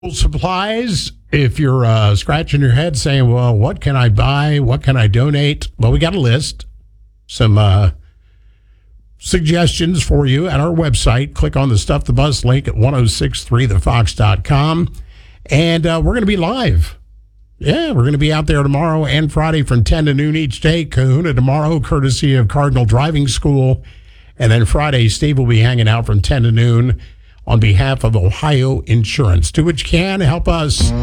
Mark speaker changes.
Speaker 1: Supplies. If you're scratching your head saying, well, what can I buy? What can I donate? Well, we got a list. Some suggestions for you at our website. Click on the Stuff the Bus link at 1063thefox.com. And we're going to be live. Yeah, we're going to be out there tomorrow and Friday from 10 to noon each day. Kahuna tomorrow, courtesy of Cardinal Driving School. And then Friday, Steve will be hanging out from 10 to noon on behalf of Ohio Insurance. Do what you can to help us